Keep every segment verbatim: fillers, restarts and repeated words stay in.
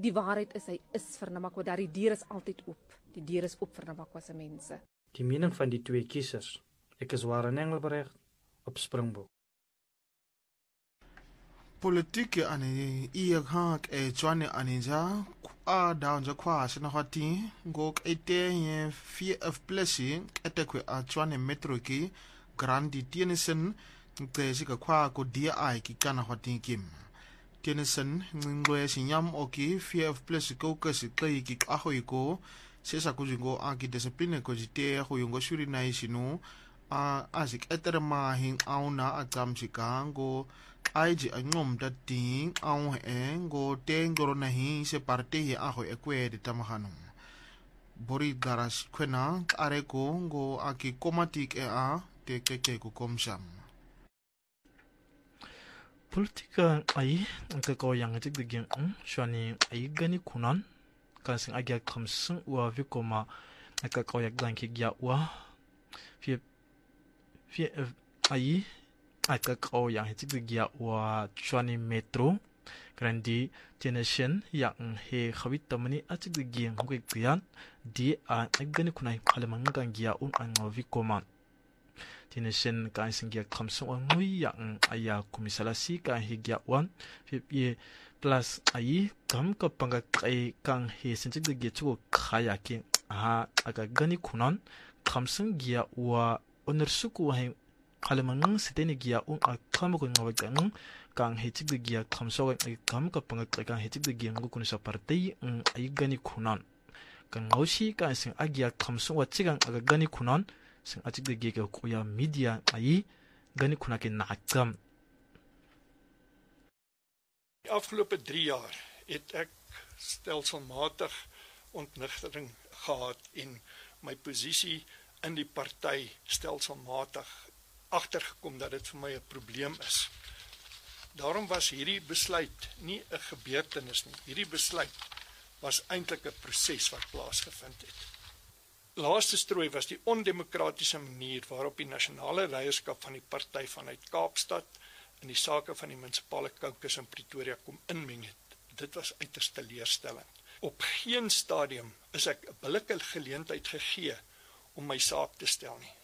die waarheid is, hy is vir Namakwa, daar die deur is altyd oop. Die deur is oop vir Namakwa se mense. Die mening van die twee kiesers. Ek is Warren Engelbrecht op Springbok. Politieke ane iya hak e chwane anija a daunja kwa sina hati ngok ete ye fear of blessing etekwe a chwane metro ki Grandi Tennyson te sika kwa ko dia ai ki kana hati kim Tennyson ngwe sinyam oki fear of blessing ko kasi kai ki ahoi ko sesa kujingo a ki discipline ko jite ho yongo shuri na isinu a asik etere mahing auna atam sikango aiji angom dating au engo tengoro nahi se parte ye aho ekwe de tamahano bori garas kwena areko ngo aki komatik e a te keke ko komsam politika ai ka ko yang tik de gen shani ai gani kunan kan sing agya khamsung wa vikoma ka ko yak dan ki gya wa fi fi ai aka ko yang hitik de gya wa chwani metro Grandi Tennyson yang he khawit tamani atik de gyen ko gyan di a agani kunai khalamang gang gya un an ngovi koma Tennyson ka singya khamsung wa ngui yang aya komisalasi ka he gya wan fi plus ai kam ka panga kai kang he sintik de gya chu khaya ki ha aga gani kunan khamsung gya wa onersuku wa Kalamangang sitene gia un a kama ko ngawa gang kang hetik de gia khamso ga kam ka panga kang hetik de gia ngo kun sa partai un ai gani kunan kang ngausi ka sing agia khamso wa chigang aga gani kunan sing atik de gia ko ya media ai gani kunake nakam. Die afgelope drie jaar het ek stelselmatig ontnigtering gehad en my posisie in die party stelselmatig agtergekom dat dit vir my 'n probleem is. Daarom was hierdie besluit nie 'n gebeurtenis nie. Hierdie besluit was eintlik 'n proses wat plaasgevind het. Laaste strooi was die ondemokratiese manier waarop die nasionale leierskap van die party vanuit Kaapstad in die sake van die munisipale caucus in Pretoria kom inmeng het. Dit was uiters teleurstellend. Op geen stadium is ek 'n billike geleentheid gegee om my saak te stel nie.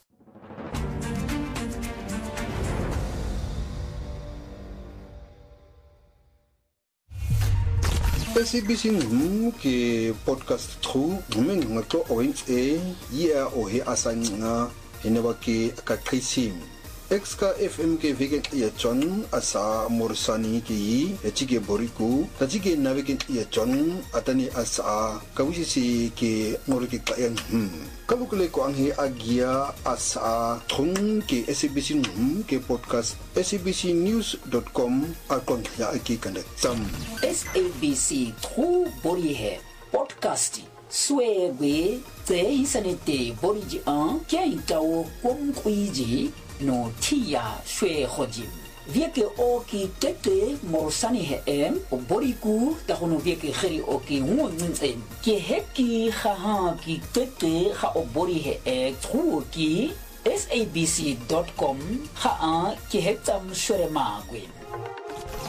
S A B C Ngum ke podcast tru ngumeng ngato orange e ya o he asanga heneba ke akakrisim Exka F M ke vegen ya chon asa morsani ki echike boriku tajike navegen ya chon atani asa kawisi ke ngorike kayan hm kalukule ko anghe agia asa thung ke S A B C Ngum ke podcast S A B C news dot com akon ya aki kanda sam S A B C tru bori he podcast swebe te isanete bori ji an kya itawo kom kuiji no tia shwe hojim vieke oki tete morsani he em o boriku ta hono vieke kheri oki ngunzen ke heki kha ki tete kha o bori he e truki S A B C dot com kha a ke hetam shore magwin